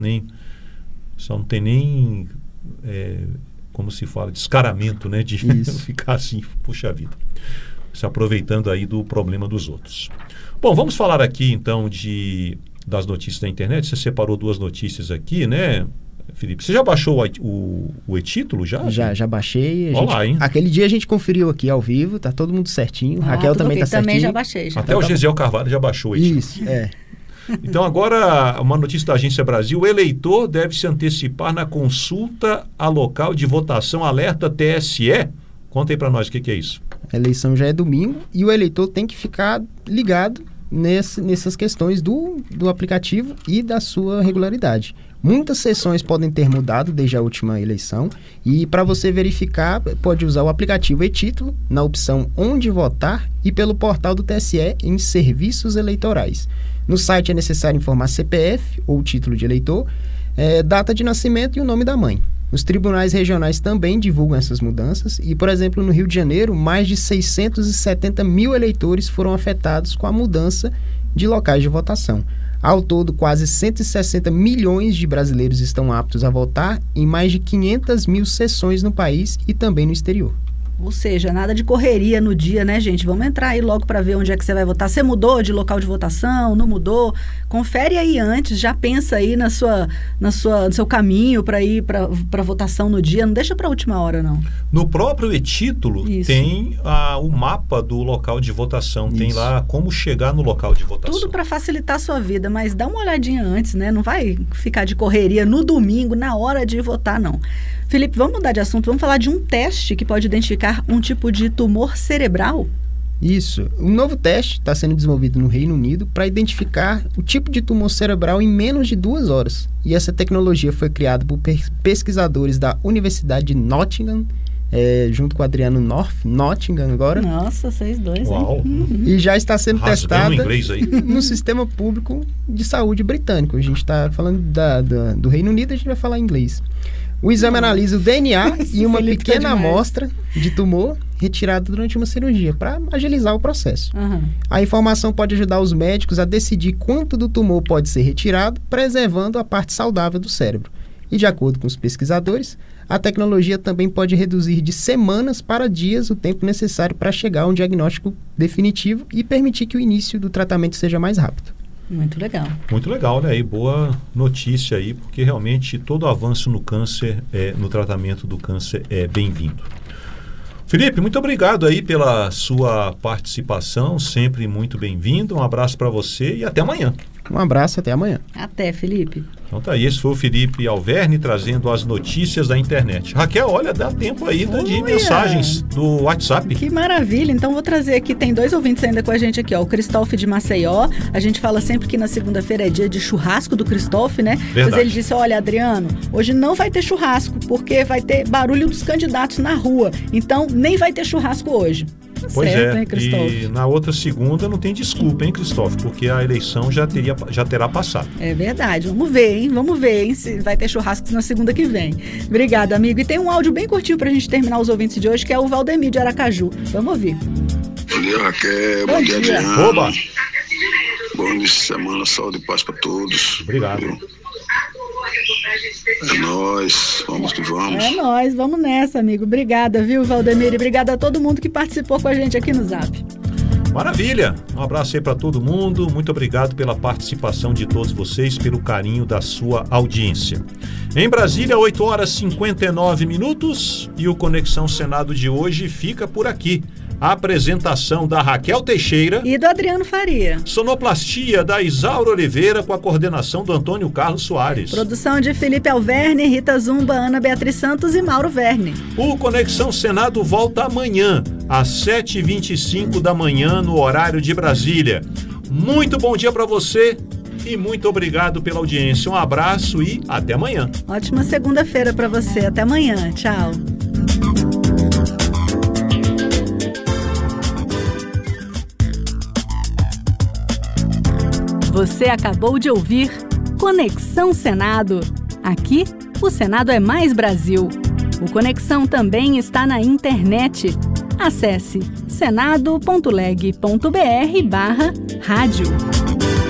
Só não tem nem, como se fala, descaramento, né? De ficar assim, puxa vida. Se aproveitando aí do problema dos outros. Bom, vamos falar aqui então das notícias da internet. Você separou 2 notícias aqui, né, Felipe? Você já baixou o e-título? Já baixei. Olha lá, hein? Aquele dia a gente conferiu aqui ao vivo, tá todo mundo certinho. Raquel também tá certinho. Também já baixei. Até o Gesiel Carvalho já baixou o e-título. Isso, Então agora, uma notícia da Agência Brasil: o eleitor deve se antecipar na consulta a local de votação, alerta TSE. Conta aí para nós o que é isso. A eleição já é domingo e o eleitor tem que ficar ligado nessas questões do aplicativo e da sua regularidade. Muitas sessões podem ter mudado desde a última eleição e para você verificar, pode usar o aplicativo e-título na opção Onde Votar e pelo portal do TSE em Serviços Eleitorais. No site é necessário informar CPF ou título de eleitor, data de nascimento e o nome da mãe. Os tribunais regionais também divulgam essas mudanças e, por exemplo, no Rio de Janeiro, mais de 670 mil eleitores foram afetados com a mudança de locais de votação. Ao todo, quase 160 milhões de brasileiros estão aptos a votar em mais de 500 mil sessões no país e também no exterior. Ou seja, nada de correria no dia, né, gente? Vamos entrar aí logo para ver onde é que você vai votar. Você mudou de local de votação? Não mudou? Confere aí antes, já pensa aí no seu caminho para ir para votação no dia. Não deixa para a última hora, não. No próprio e-título tem o mapa do local de votação. Isso. Tem lá como chegar no local de votação. Tudo para facilitar a sua vida, mas dá uma olhadinha antes, né? Não vai ficar de correria no domingo, na hora de votar, não. Felipe, vamos mudar de assunto. Vamos falar de um teste que pode identificar um tipo de tumor cerebral? Isso. Um novo teste está sendo desenvolvido no Reino Unido para identificar o tipo de tumor cerebral em menos de 2 horas. E essa tecnologia foi criada por pesquisadores da Universidade de Nottingham, junto com o Adriano North, Nottingham agora. Nossa, vocês dois, Uau. Hein? E já está sendo testada aí. no sistema público de saúde britânico. A gente está falando do Reino Unido, a gente vai falar em inglês. O exame analisa o DNA e uma pequena amostra de tumor retirada durante uma cirurgia, para agilizar o processo. A informação pode ajudar os médicos a decidir quanto do tumor pode ser retirado, preservando a parte saudável do cérebro. E de acordo com os pesquisadores, a tecnologia também pode reduzir de semanas para dias o tempo necessário para chegar a um diagnóstico definitivo e permitir que o início do tratamento seja mais rápido. Muito legal. Muito legal, né? E boa notícia aí, porque realmente todo avanço no câncer, no tratamento do câncer é bem-vindo. Felipe, muito obrigado aí pela sua participação, sempre muito bem-vindo. Um abraço para você e até amanhã. Um abraço, até amanhã. Até, Felipe. Então tá aí, esse foi o Felipe Alverne trazendo as notícias da internet. Raquel, olha, dá tempo aí de mensagens do WhatsApp. Que maravilha, então vou trazer aqui, tem 2 ouvintes ainda com a gente aqui, ó, o Cristófe de Maceió. A gente fala sempre que na segunda-feira é dia de churrasco do Cristófe, né? Verdade. Mas ele disse, olha, Adriano, hoje não vai ter churrasco, porque vai ter barulho dos candidatos na rua, então nem vai ter churrasco hoje. Pois certo, é, hein, Cristófe? E na outra segunda não tem desculpa, hein, Cristófe? Porque a eleição já terá passado. É verdade, vamos ver, hein, se vai ter churrasco na segunda que vem. Obrigada, amigo. E tem um áudio bem curtinho pra gente terminar os ouvintes de hoje, que é o Valdemir de Aracaju. Vamos ouvir. Bom dia, Raquel. Bom dia, Adriano. Oba! Bom início de semana, saúde e paz pra todos. Obrigado. É nóis, vamos que vamos. É nóis, vamos nessa, amigo. Obrigada, viu, Valdemir? E obrigada a todo mundo que participou com a gente aqui no Zap. Maravilha! Um abraço aí para todo mundo. Muito obrigado pela participação de todos vocês, pelo carinho da sua audiência. Em Brasília, 8h59 e o Conexão Senado de hoje fica por aqui. A apresentação da Raquel Teixeira e do Adriano Faria. Sonoplastia da Isaura Oliveira com a coordenação do Antônio Carlos Soares. Produção de Felipe Alverne, Rita Zumba, Ana Beatriz Santos e Mauro Verne. O Conexão Senado volta amanhã, às 7h25 da manhã, no horário de Brasília. Muito bom dia para você e muito obrigado pela audiência. Um abraço e até amanhã. Ótima segunda-feira para você. Até amanhã. Tchau. Você acabou de ouvir Conexão Senado. Aqui, o Senado é mais Brasil. O Conexão também está na internet. Acesse senado.leg.br/rádio.